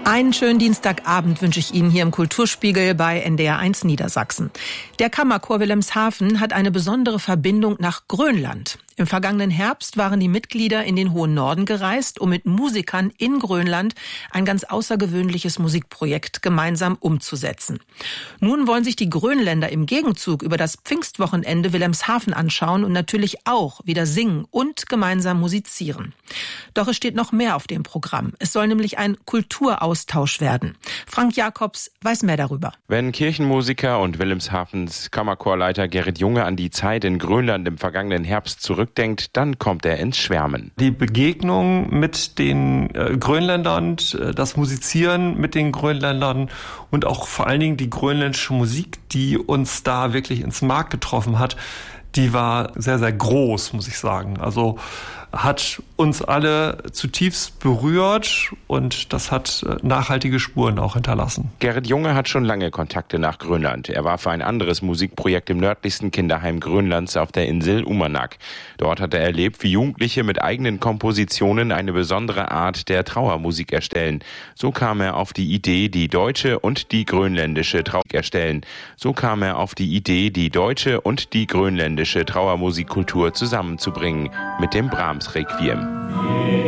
Einen schönen Dienstagabend wünsche ich Ihnen hier im Kulturspiegel bei NDR1 Niedersachsen. Der Kammerchor Wilhelmshaven hat eine besondere Verbindung nach Grönland. Im vergangenen Herbst waren die Mitglieder in den hohen Norden gereist, um mit Musikern in Grönland ein ganz außergewöhnliches Musikprojekt gemeinsam umzusetzen. Nun wollen sich die Grönländer im Gegenzug über das Pfingstwochenende Wilhelmshaven anschauen und natürlich auch wieder singen und gemeinsam musizieren. Doch es steht noch mehr auf dem Programm. Es soll nämlich ein Kulturaustausch werden. Frank Jacobs weiß mehr darüber. Wenn Kirchenmusiker und Wilhelmshavens Kammerchorleiter Gerrit Junge an die Zeit in Grönland im vergangenen Herbst zurückdenkt, dann kommt er ins Schwärmen. Die Begegnung mit den Grönländern, das Musizieren mit den Grönländern und auch vor allen Dingen die grönländische Musik, die uns da wirklich ins Mark getroffen hat, die war sehr, sehr groß, muss ich sagen. Also hat uns alle zutiefst berührt und das hat nachhaltige Spuren auch hinterlassen. Gerrit Junge hat schon lange Kontakte nach Grönland. Er war für ein anderes Musikprojekt im nördlichsten Kinderheim Grönlands auf der Insel Uummannaq. Dort hat er erlebt, wie Jugendliche mit eigenen Kompositionen eine besondere Art der Trauermusik erstellen. So kam er auf die Idee, die deutsche und die grönländische Trauermusikkultur zusammenzubringen mit dem Brahms-Requiem.